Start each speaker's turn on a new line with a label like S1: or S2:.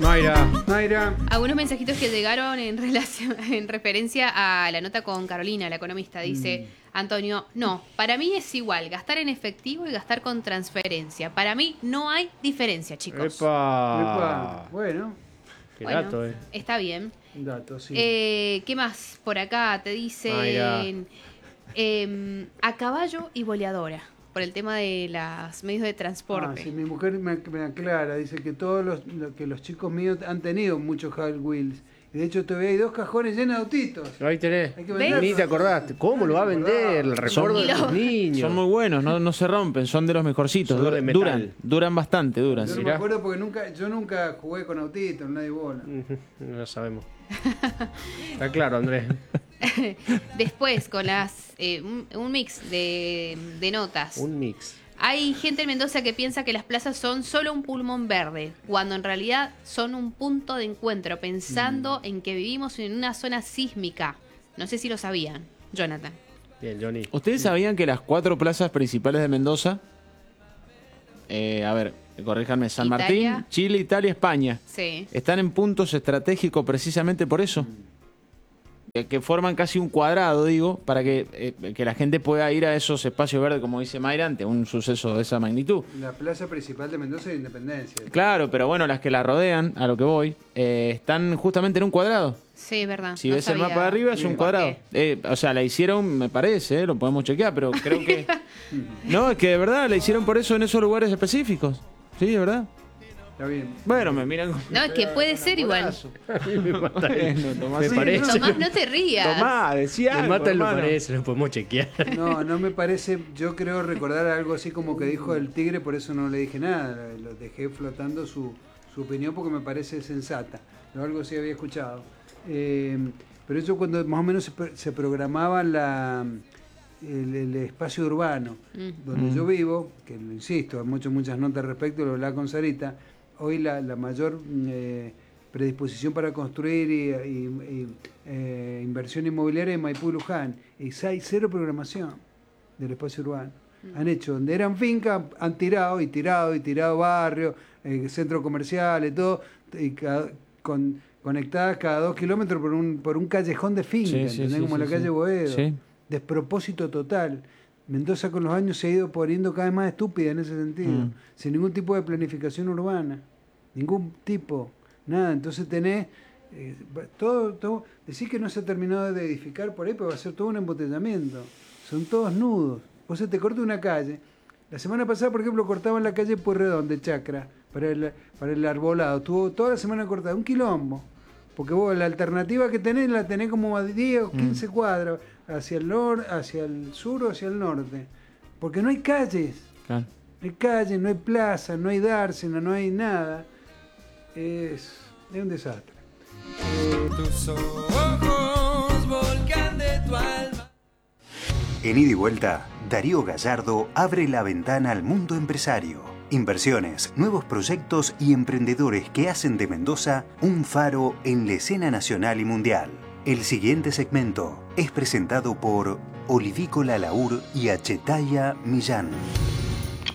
S1: Mayra.
S2: Algunos mensajitos que llegaron en referencia a la nota con Carolina, la economista. Dice, Antonio, no, para mí es igual gastar en efectivo y gastar con transferencia. Para mí no hay diferencia, chicos.
S1: Epa. Bueno,
S3: Qué
S2: Bueno,
S3: dato,
S2: está bien.
S1: un dato, sí.
S2: ¿Qué más por acá? Te dicen a caballo y boleadora, por el tema de los medios de transporte.
S1: Sí, mi mujer me aclara, dice que que los chicos míos han tenido muchos Hot Wheels. Y de hecho todavía hay 2 cajones llenos de autitos.
S3: Ahí tenés.
S1: Hay que venderlos.
S3: Ni te acordaste. ¿Cómo lo va a vender? El recuerdo de los niños.
S4: Son muy buenos, no se rompen, son de los mejorcitos.
S3: Son de metal.
S4: Duran bastante,
S1: Yo no
S4: sí.
S1: me acuerdo porque yo nunca jugué con autitos, nadie bola.
S3: No lo sabemos. Está claro, Andrés.
S2: Después, con un mix de notas.
S3: Un mix.
S2: Hay gente en Mendoza que piensa que las plazas son solo un pulmón verde, cuando en realidad son un punto de encuentro, pensando en que vivimos en una zona sísmica. No sé si lo sabían, Jonathan.
S3: Bien, Johnny.
S4: ¿Ustedes sabían que las 4 plazas principales de Mendoza, corríjanme, San
S2: Italia.
S4: Martín, Chile, Italia, España,
S2: Sí.
S4: están en puntos estratégicos precisamente por eso? Que forman casi un cuadrado, digo, para que la gente pueda ir a esos espacios verdes, como dice Mayra, ante un suceso de esa magnitud.
S1: La plaza principal de Mendoza es Independencia.
S4: Claro, pero bueno, las que la rodean, a lo que voy, están justamente en un cuadrado.
S2: Sí, es verdad.
S4: Si
S2: no
S4: ves
S2: sabía
S4: el mapa de arriba, es un
S2: por
S4: cuadrado. O sea, la hicieron, me parece, lo podemos chequear, pero creo que... No, es que de verdad la hicieron por eso en esos lugares específicos. Sí, de verdad.
S1: Está bien.
S4: Bueno, me miran...
S2: No, es que puede ser igual.
S3: A mí me mata
S4: Tomás,
S3: me
S4: sí,
S3: parece.
S2: Tomás, no te rías.
S4: Tomás, decía
S3: Me
S4: algo,
S3: mata lo
S4: hermano.
S3: parece, lo podemos chequear.
S1: No me parece, yo creo recordar algo así como que dijo el Tigre, por eso no le dije nada, lo dejé flotando su opinión porque me parece sensata, o algo así había escuchado. Pero eso cuando más o menos se programaba el espacio urbano, donde yo vivo, que lo insisto, hay muchas notas al respecto, lo hablaba con Sarita, hoy la mayor predisposición para construir y inversión inmobiliaria en Maipú y Luján, y hay 0 programación del espacio urbano. Han hecho, donde eran fincas, han tirado barrios, centros comerciales, todo, y conectadas cada 2 kilómetros por un callejón de finca, ¿entendés? Como la calle Boedo.
S4: Sí.
S1: Despropósito total. Mendoza con los años se ha ido poniendo cada vez más estúpida en ese sentido, sin ningún tipo de planificación urbana, ningún tipo, nada. Entonces tenés todo, decís que no se ha terminado de edificar por ahí, pero va a ser todo un embotellamiento. Son todos nudos. Vos se te corta una calle. La semana pasada, por ejemplo, cortaban la calle Pueyrredón de Chacra para el arbolado. Estuvo toda la semana cortada, un quilombo. Porque vos la alternativa que tenés, la tenés como a 10 o 15 cuadras, hacia el sur o hacia el norte. Porque no hay calles.
S4: Claro.
S1: No hay calles, no hay plaza, no hay dársena, no hay nada. Es un desastre.
S5: Tus ojos, volcán de tu alma.
S6: En Ida y Vuelta, Darío Gallardo abre la ventana al mundo empresario. Inversiones, nuevos proyectos y emprendedores que hacen de Mendoza un faro en la escena nacional y mundial. El siguiente segmento es presentado por Olivícola Laur y Achetaya Millán.